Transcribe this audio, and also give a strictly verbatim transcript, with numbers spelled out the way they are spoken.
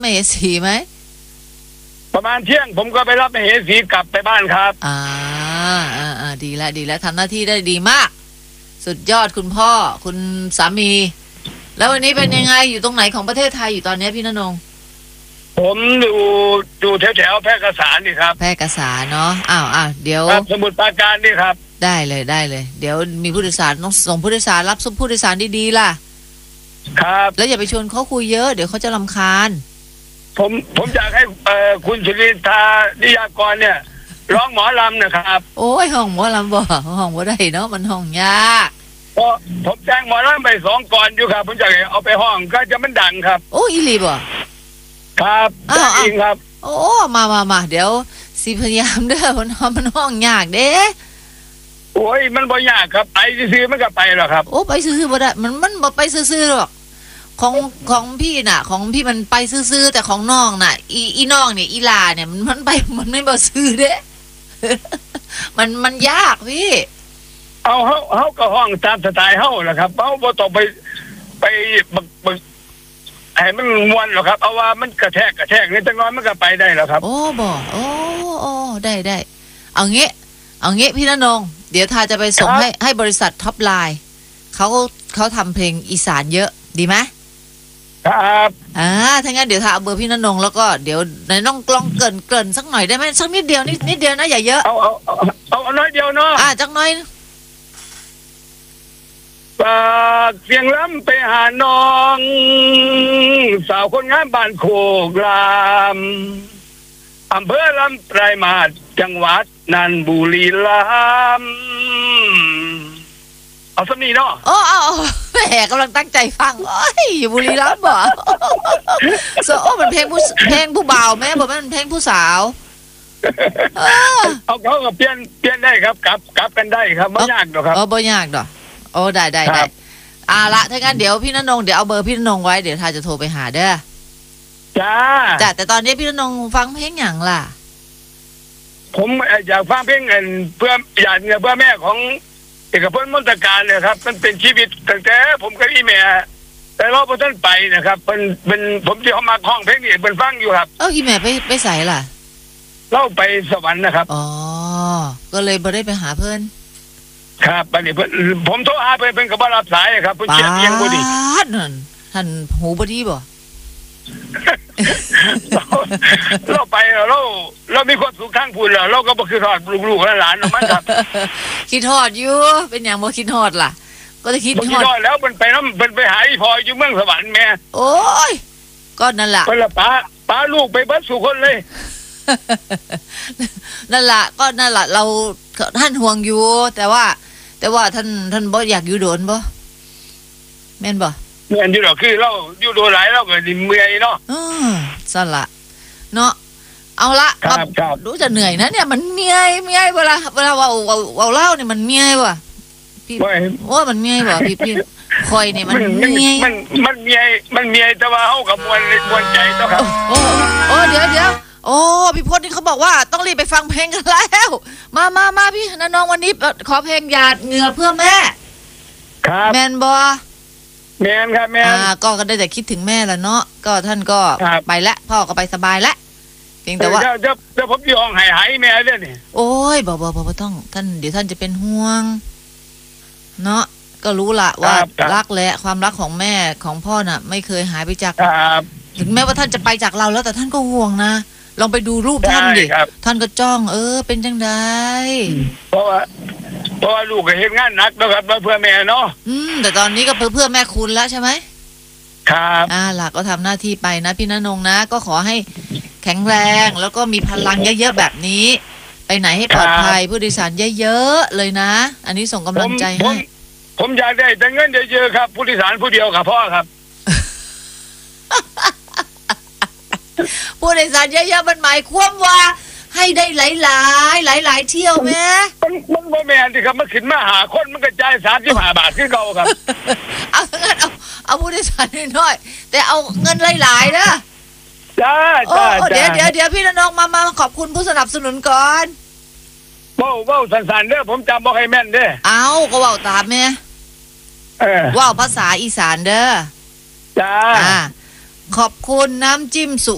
มเหสีไหมประมาณเที่ยงผมก็ไปรับมเหสีกลับไปบ้านครับอ่าอ่าอ่าดีแล้วดีแล้วทำหน้าที่ได้ดีมากสุดยอดคุณพ่อคุณสามีแล้ววันนี้เป็นยังไงอยู่ตรงไหนของประเทศไทยอยู่ตอนนี้พี่ณรงค์ผมอยู่อยู่แถวแถวแพร่กษานี่ครับแพร่กษาเนาะอ้าวอ้าวเดี๋ยวสมุทรปราการนี่ครับได้เลยได้เลยเดี๋ยวมีผู้โดยสารต้องส่งผู้โดยสารรับผู้โดยสารดีๆล่ะครับแล้วอย่าไปชวนเขาคุยเยอะเดี๋ยวเขาจะรำคาญผมผมอยากให้เอ่อคุณชลินทานิยากรเนี่ยร้องหมอลำนะครับโอ้ยห้องหมอลำบ่ห้องบ่ได้เนาะมันห้องยากเพราะผมแจ้งหมอลำไปสองก่อนอยู่ครับผมอยากเอาไปห้องก็จะมันดังครับโอ้อีหลีบ่ครับจริงครับโอ้มามามาเดี๋ยวสิพยายามเด้อมันมันห้องยากเด้โอ้ยมันบ่ยากครับไปซื้อมันก็ไปหรอกครับโอ้ไปซื้อบ่ได้มันมันบ่ไปซื้อหรอกของของพี่น่ะของพี่มันไปซื้อแต่ของน้องน่ะอีอีน้องเนี่ยอีลาเนี่ยมันมันไปมันไม่บ่ซื้อเด้มันมันยากพี่เอาเฮาเฮาก็ห้องตามสไตล์เฮาแหละครับเฮาบ่ต้องไปไปบักบักให้มันม่วนหรอกครับเอาว่ามันกระแทกกระแทกนี่จังน้อยมันก็ไปได้แล้วครับโอ้บ่โอ้โอ้ได้ได้เอางี้เอางี้พี่ณรงค์เดี๋ยวทาจะไปส่งให้ให้บริษัทท็อปไลน์เขาเขาทำเพลงอีสานเยอะดีไหมครับอ่าถ้างั้นเดี๋ยวทาเอาเบอร์พี่ณรงค์แล้วก็เดี๋ยวไหนน้องกลองเกริ่นเกริ่นสักหน่อยได้ไหมสักนิดเดียวนิดนิดเดียวนะอย่าเยอะเอาเอาเอาเอาน้อยเดียวเนาะอ่าจักหน่อยฝากเสียงล้ำไปหาน้องสาวคนงานบ้านโคกรามอำเภอลำไพรมาศจังหวัดนันบุรีรัมย์เอาสักนี้เนาะโอ้เอาแหมกำลังตั้งใจฟังโอ้ยอยู่บุรีรัมย์บ่โซโอ้มันเพลงผู้เพลงผู้บ่าวแม่บอกมันเพลงผู้สาวเอาเขาก็เปลี่ยนเปลี่ยนได้ครับกลับกลับกันได้ครับไม่ยากหรอกครับอ๋อไม่ยากหรอกโอ้ได้ได้ได้อ่าละถ้างั้นเดี๋ยวพี่ณรงค์เดี๋ยวเอาเบอร์พี่ณรงค์ไว้เดี๋ยวทาจะโทรไปหาเด้อจ้าจ้าแต่ตอนนี้พี่ณรงค์ฟังเพลงอย่างล่ะผมอยากฟังเพลงเงินเพื่ออยากเงินเพื่อแม่ของเอกพลมนตการเลยครับมันเป็นชีวิตตั้งแต่ผมกับอีแม่แต่เราพอท่านไปนะครับเป็นเป็นผมที่เขามาห้องเพลงนี่เป็นฟังอยู่ครับเอ้าอีแม่ไปไปใส่ล่ะเล่าไปสวรรค์นะครับอ๋อก็เลยบ่ได้ไปหาเพื่อนครับบัดนี้ผมโทรหาไปเป็นกับ่รับสายครับเพิ่นเขียนยังบ่ดีนั่นท่านหูบ่ดีบ่เราไปเราเรามีความสุขทั้งพูนแล้วเราก็บ่คิดฮอดลูกๆหลานๆมันครับคิดฮอดอยู่เป็นหยังบ่คิดฮอดล่ะก็จะคิดฮอดแล้วเพิ่นไปนำเพิ่นไปหาอีพ่ออยู่เมืองสวรรค์แม่โอ้ยก็นั่นล่ะเพิ่นละป้าป้าลูกไปเบิดสู่คนเลยนั่นล่ะก็นั่นล่ะเราท่านห่วงอยู่แต่ว่าแต่ว่าท่านท่านบ่อยากอยู่โดนบ่แม่นบ่แม่นอยู่ดอกคือเราอยู่โดนหลายเราก็สิเมื่อยเนาะอือซั่นล่ะเนาะเอาละรู้จะเหนื่อยนะเนี่ยมันเมื่อยเมื่อยเวลาเวลาเว้าเว้าเล่านี่มันเมื่อยบ่พี่ว่ามันเมื่อยบ่พี่พี่คอยนี่มันเมื่อยมันมันเมื่อยมันเมื่อยแต่ว่าเฮาก็ม่วนม่วนใจเนาะครับโอ้โอ้เดี๋ยวๆโอ้พี่พจน์นี่เขาบอกว่าต้องรีบไปฟังเพลงกันแล้วมามามาพี่ณน้องวันนี้ขอเพลงหยาดเหงื่อเพื่อแม่ครับแม่นบ่แม่นครับแม่นอ่าก็ก็ได้แต่คิดถึงแม่แล้วเนาะก็ท่านก็ไปละพ่อก็ไปสบายละเพียงแต่ว่าเดี๋ยวเดี๋ยวผมสิห้องให้หายแม่เด้อนี่โอ้ยบ่บ่บ่ต้องท่านเดี๋ยวท่านจะเป็นห่วงเนาะก็รู้ละว่ารักและความรักของแม่ของพ่อน่ะไม่เคยหายไปจากถึงแม้ว่าท่านจะไปจากเราแล้วแต่ท่านก็ห่วงนะลองไปดูรูปท่านดิท่านก็จ้องเออเป็นจังไดเพราะว่าเพราะว่าลูกก็เฮ็ดงานหนักนะครับเพื่อแม่เนาะอืมแต่ตอนนี้ก็เพื่อเพื่อแม่คุณแล้วใช่ไหมครับอ่าหลักก็ทำหน้าที่ไปนะพี่ณรงค์นะก็ขอให้แข็งแรงแล้วก็มีพลังเยอะๆแบบนี้ไปไหนให้ปลอดภัยผู้โดยสารเยอะๆเลยนะอันนี้ส่งกำลังใจให้ผมอยากได้แต่เงินเยอะๆครับผู้โดยสารผู้เดียวครับพ่อครับผู้โดยสารเยอะๆมันหมายความว่าให้ได้หลายๆหลายๆเที่ยวแม่มันมันบ่แม่นสิครับมันขึ้นมาหาคนมันกระจายสามสิบห้าบาทคือเก่าครับเอางั้นเอาเอาผู้โดยสารน้อยๆแต่เอาเงินหลายๆนะจ้าจ้าเดี๋ยวเดี๋ยวเดี๋ยวพี่ณรงค์มามาขอบคุณผู้สนับสนุนก่อนเว้าเว้าสั้นๆเด้อผมจำบ่ให้แม่นเด้อเอาก็เว้าตามแม่เออเว้าภาษาอีสานเด้อจ้าขอบคุณน้ำจิ้มสุ